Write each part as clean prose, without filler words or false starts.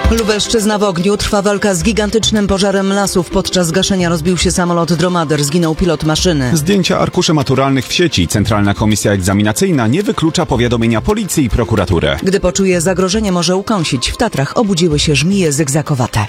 Lubelszczyzna w ogniu. Trwa walka z gigantycznym pożarem lasów. Podczas gaszenia rozbił się samolot Dromader. Zginął pilot maszyny. Zdjęcia arkuszy maturalnych w sieci. Centralna Komisja Egzaminacyjna nie wyklucza powiadomienia policji i prokuratury. Gdy poczuje zagrożenie, może ukąsić. W Tatrach obudziły się żmije zygzakowate.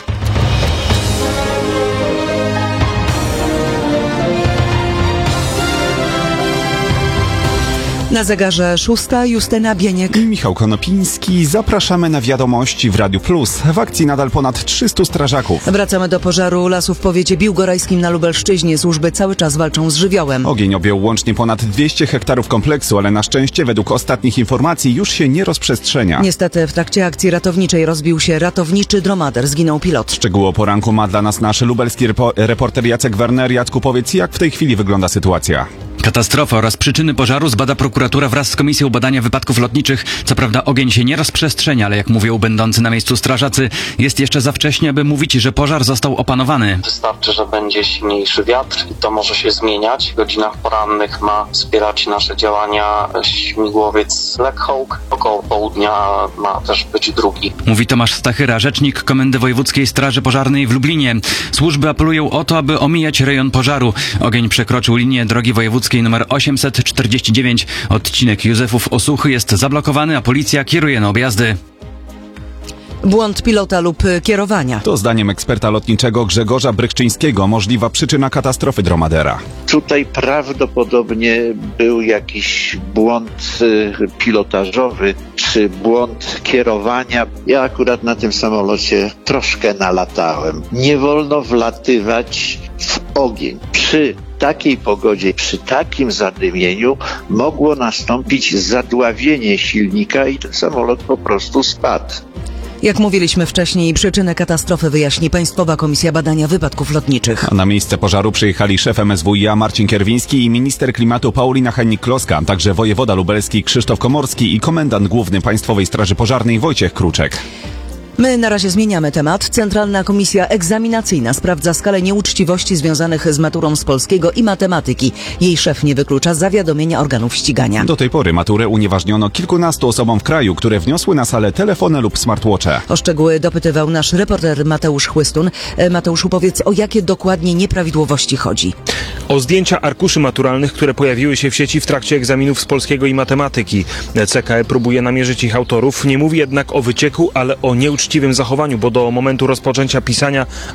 Na zegarze 6. Justyna Bieniek i Michał Konopiński. Zapraszamy na wiadomości w Radiu Plus. W akcji nadal ponad 300 strażaków. Wracamy do pożaru lasu w powiecie biłgorajskim na Lubelszczyźnie. Służby cały czas walczą z żywiołem. Ogień objął łącznie ponad 200 hektarów kompleksu, ale na szczęście według ostatnich informacji już się nie rozprzestrzenia. Niestety w trakcie akcji ratowniczej rozbił się ratowniczy Dromader. Zginął pilot. Szczegóły o poranku ma dla nas nasz lubelski reporter Jacek Werner. Jacku, powiedz, jak w tej chwili wygląda sytuacja? Katastrofa oraz przyczyny pożaru zbada prokuratura wraz z Komisją Badania Wypadków Lotniczych. Co prawda ogień się nie rozprzestrzenia, ale jak mówią będący na miejscu strażacy, jest jeszcze za wcześnie, aby mówić, że pożar został opanowany. Wystarczy, że będzie silniejszy wiatr i to może się zmieniać. W godzinach porannych ma wspierać nasze działania śmigłowiec Black Hawk. Około południa ma też być drugi. Mówi Tomasz Stachyra, rzecznik Komendy Wojewódzkiej Straży Pożarnej w Lublinie. Służby apelują o to, aby omijać rejon pożaru. Ogień przekroczył linię drogi wojewódzkiej nr 849. Odcinek Józefów Osuchy jest zablokowany, a policja kieruje na objazdy. Błąd pilota lub kierowania. To zdaniem eksperta lotniczego Grzegorza Brykczyńskiego możliwa przyczyna katastrofy Dromadera. Tutaj prawdopodobnie był jakiś błąd pilotażowy czy błąd kierowania. Ja akurat na tym samolocie troszkę nalatałem. Nie wolno wlatywać w ogień. Przy takiej pogodzie, przy takim zadymieniu mogło nastąpić zadławienie silnika i ten samolot po prostu spadł. Jak mówiliśmy wcześniej, przyczynę katastrofy wyjaśni Państwowa Komisja Badania Wypadków Lotniczych. A na miejsce pożaru przyjechali szef MSWiA Marcin Kierwiński i minister klimatu Paulina Hennig-Kloska, także wojewoda lubelski Krzysztof Komorski i komendant główny Państwowej Straży Pożarnej Wojciech Kruczek. My na razie zmieniamy temat. Centralna Komisja Egzaminacyjna sprawdza skalę nieuczciwości związanych z maturą z polskiego i matematyki. Jej szef nie wyklucza zawiadomienia organów ścigania. Do tej pory maturę unieważniono kilkunastu osobom w kraju, które wniosły na salę telefony lub smartwatche. O szczegóły dopytywał nasz reporter Mateusz Chłystun. Mateuszu, powiedz, o jakie dokładnie nieprawidłowości chodzi? O zdjęcia arkuszy maturalnych, które pojawiły się w sieci w trakcie egzaminów z polskiego i matematyki. CKE próbuje namierzyć ich autorów. Nie mówi jednak o wycieku, ale o nieuczciwym zachowaniu, bo do momentu rozpoczęcia pisania